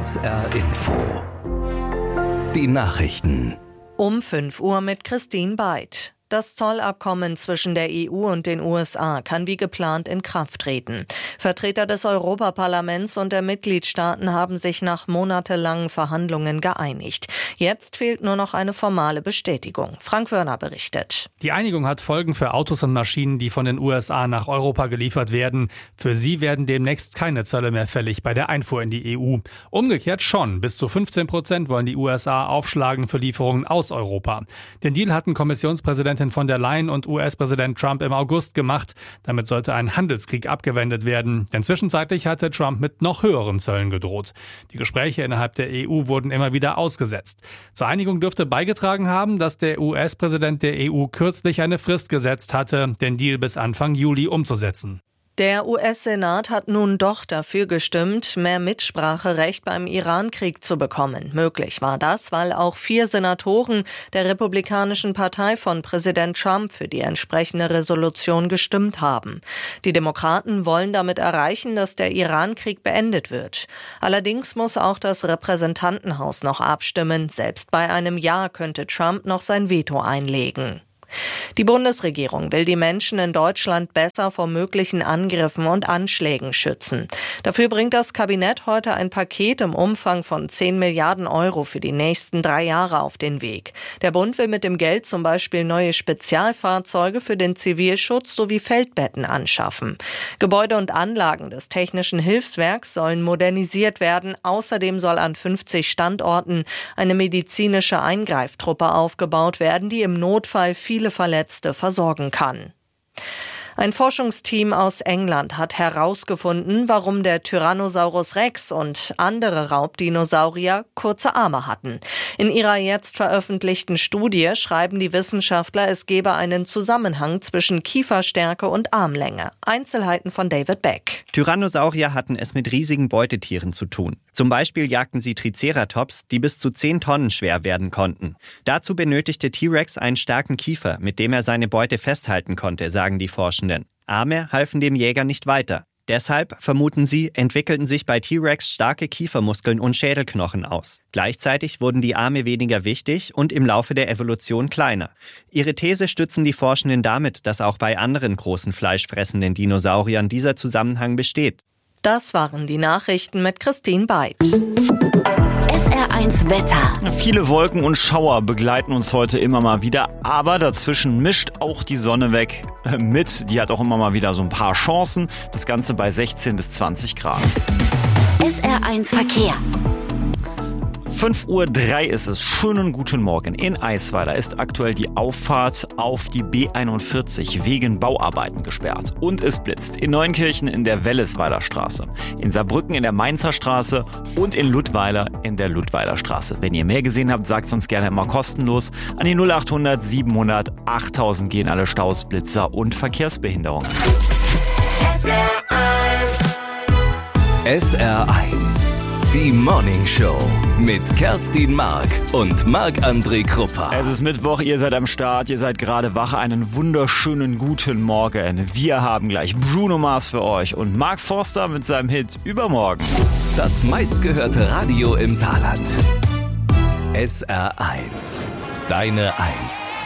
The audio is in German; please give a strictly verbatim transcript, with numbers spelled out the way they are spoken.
S R Info. Die Nachrichten. Um fünf Uhr mit Christine Beid. Das Zollabkommen zwischen der E U und den U S A kann wie geplant in Kraft treten. Vertreter des Europaparlaments und der Mitgliedstaaten haben sich nach monatelangen Verhandlungen geeinigt. Jetzt fehlt nur noch eine formale Bestätigung. Frank Wörner berichtet. Die Einigung hat Folgen für Autos und Maschinen, die von den U S A nach Europa geliefert werden. Für sie werden demnächst keine Zölle mehr fällig bei der Einfuhr in die E U. Umgekehrt schon. Bis zu fünfzehn Prozent wollen die U S A aufschlagen für Lieferungen aus Europa. Den Deal hatten Kommissionspräsidentin von der Leyen und U S-Präsident Trump im August gemacht. Damit sollte ein Handelskrieg abgewendet werden. Denn zwischenzeitlich hatte Trump mit noch höheren Zöllen gedroht. Die Gespräche innerhalb der E U wurden immer wieder ausgesetzt. Zur Einigung dürfte beigetragen haben, dass der U S-Präsident der E U kürzlich eine Frist gesetzt hatte, den Deal bis Anfang Juli umzusetzen. Der U S-Senat hat nun doch dafür gestimmt, mehr Mitspracherecht beim Iran-Krieg zu bekommen. Möglich war das, weil auch vier Senatoren der Republikanischen Partei von Präsident Trump für die entsprechende Resolution gestimmt haben. Die Demokraten wollen damit erreichen, dass der Iran-Krieg beendet wird. Allerdings muss auch das Repräsentantenhaus noch abstimmen. Selbst bei einem Ja könnte Trump noch sein Veto einlegen. Die Bundesregierung will die Menschen in Deutschland besser vor möglichen Angriffen und Anschlägen schützen. Dafür bringt das Kabinett heute ein Paket im Umfang von zehn Milliarden Euro für die nächsten drei Jahre auf den Weg. Der Bund will mit dem Geld zum Beispiel neue Spezialfahrzeuge für den Zivilschutz sowie Feldbetten anschaffen. Gebäude und Anlagen des Technischen Hilfswerks sollen modernisiert werden. Außerdem soll an fünfzig Standorten eine medizinische Eingreiftruppe aufgebaut werden, die im Notfall viele Verletzte versorgen kann. Ein Forschungsteam aus England hat herausgefunden, warum der Tyrannosaurus Rex und andere Raubdinosaurier kurze Arme hatten. In ihrer jetzt veröffentlichten Studie schreiben die Wissenschaftler, es gebe einen Zusammenhang zwischen Kieferstärke und Armlänge. Einzelheiten von David Beck. Tyrannosaurier hatten es mit riesigen Beutetieren zu tun. Zum Beispiel jagten sie Triceratops, die bis zu zehn Tonnen schwer werden konnten. Dazu benötigte T-Rex einen starken Kiefer, mit dem er seine Beute festhalten konnte, sagen die Forschenden. Arme halfen dem Jäger nicht weiter. Deshalb, vermuten sie, entwickelten sich bei T-Rex starke Kiefermuskeln und Schädelknochen aus. Gleichzeitig wurden die Arme weniger wichtig und im Laufe der Evolution kleiner. Ihre These stützen die Forschenden damit, dass auch bei anderen großen fleischfressenden Dinosauriern dieser Zusammenhang besteht. Das waren die Nachrichten mit Christine Beid. S R eins Wetter. Viele Wolken und Schauer begleiten uns heute immer mal wieder, aber dazwischen mischt auch die Sonne weg äh, mit. Die hat auch immer mal wieder so ein paar Chancen. Das Ganze bei sechzehn bis zwanzig Grad. S R eins Verkehr. fünf Uhr drei ist es. Schönen guten Morgen. In Eisweiler ist aktuell die Auffahrt auf die B einundvierzig wegen Bauarbeiten gesperrt. Und es blitzt in Neunkirchen in der Wellesweiler Straße, in Saarbrücken in der Mainzer Straße und in Ludweiler in der Ludweiler Straße. Wenn ihr mehr gesehen habt, sagt es uns gerne immer kostenlos. An die null achthundert siebenhundert achttausend gehen alle Staus, Blitzer und Verkehrsbehinderungen. S R eins. S R eins. Die Morning Show mit Kerstin Mark und Marc-André Kruppa. Es ist Mittwoch, ihr seid am Start, ihr seid gerade wach. Einen wunderschönen guten Morgen. Wir haben gleich Bruno Mars für euch und Mark Forster mit seinem Hit Übermorgen. Das meistgehörte Radio im Saarland. S R eins. Deine Eins.